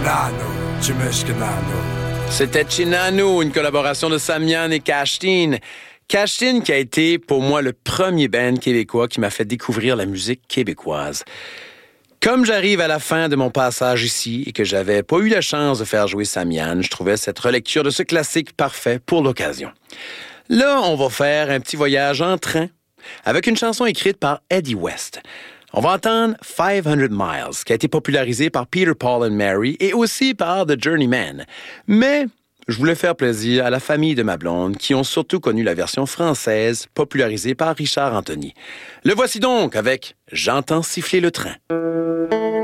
C'était Chinano, une collaboration de Samian et Cashtin. Cashtin qui a été pour moi le premier band québécois qui m'a fait découvrir la musique québécoise. Comme j'arrive à la fin de mon passage ici et que j'avais pas eu la chance de faire jouer Samian, je trouvais cette relecture de ce classique parfait pour l'occasion. Là, on va faire un petit voyage en train avec une chanson écrite par Eddie West. On va entendre 500 Miles, qui a été popularisé par Peter, Paul and Mary et aussi par The Journeymen. Mais je voulais faire plaisir à la famille de ma blonde qui ont surtout connu la version française popularisée par Richard Anthony. Le voici donc avec « J'entends siffler le train ».